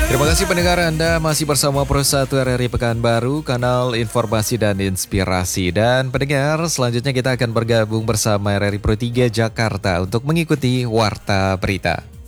Terima kasih pendengar Anda masih bersama Pro 1 RRI Pekanbaru, kanal informasi dan inspirasi. Dan pendengar, selanjutnya kita akan bergabung bersama RRI Pro 3 Jakarta untuk mengikuti Warta Berita.